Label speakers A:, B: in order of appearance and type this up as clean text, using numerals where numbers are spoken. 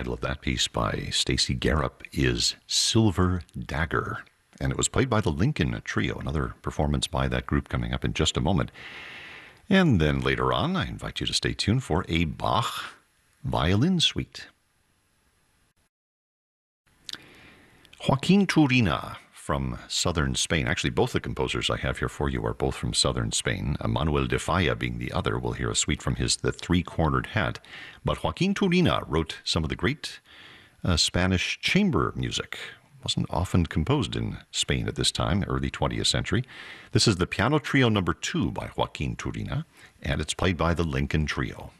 A: title of that piece by Stacey Garup is Silver Dagger, and it was played by the Lincoln Trio, another performance by that group coming up in just a moment. And then later on, I invite you to stay tuned for a Bach violin suite. Joaquin Turina from southern Spain. Actually, both the composers I have here for you are both from southern Spain. Manuel de Falla being the other. We'll hear a suite from his The Three-Cornered Hat. But Joaquin Turina wrote some of the great Spanish chamber music. Wasn't often composed in Spain at this time, early 20th century. This is the Piano Trio No. 2 by Joaquin Turina, and it's played by the Lincoln Trio.